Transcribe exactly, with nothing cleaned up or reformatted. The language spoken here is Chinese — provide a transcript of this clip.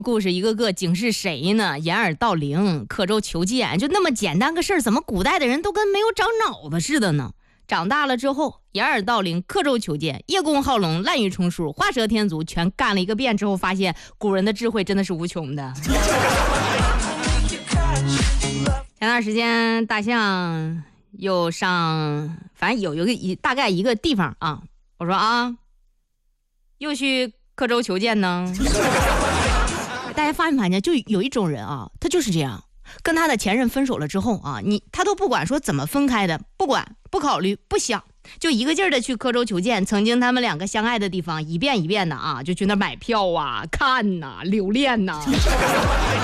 故事一个个警示谁呢？掩耳盗铃、刻舟求剑，就那么简单个事儿，怎么古代的人都跟没有长脑子似的呢？长大了之后，掩耳盗铃、刻舟求剑、叶公好龙、滥竽充数、画蛇添足，全干了一个遍之后，发现古人的智慧真的是无穷的。前段时间大象又上，反正有一个一大概一个地方啊，我说啊，又去刻舟求剑呢。大家发现没发现，就有一种人啊，他就是这样，跟他的前任分手了之后啊，你他都不管说怎么分开的，不管不考虑不想，就一个劲儿的去刻舟求剑。曾经他们两个相爱的地方，一遍一遍的啊，就去那买票啊、看呐、留恋呐。